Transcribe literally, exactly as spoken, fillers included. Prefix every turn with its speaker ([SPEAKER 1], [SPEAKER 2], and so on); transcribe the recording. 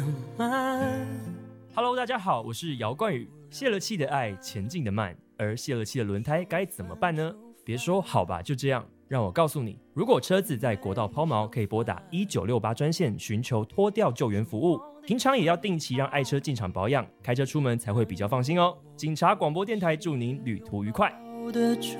[SPEAKER 1] Hello， 大家好，我是姚冠宇。泄了气的爱，前进的慢，而泄了气的轮胎该怎么办呢？别说好吧，就这样。让我告诉你，如果车子在国道抛锚，可以拨打一九六八专线寻求拖吊救援服务。平常也要定期让爱车进厂保养，开车出门才会比较放心哦。警察广播电台祝您旅途愉快。